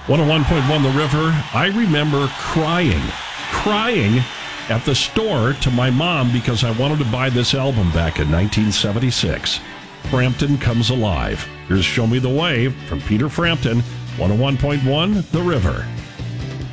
101.1 The River. I remember crying at the store to my mom because I wanted to buy this album back in 1976. Frampton Comes Alive. Here's Show Me the Way from Peter Frampton, 101.1 The River.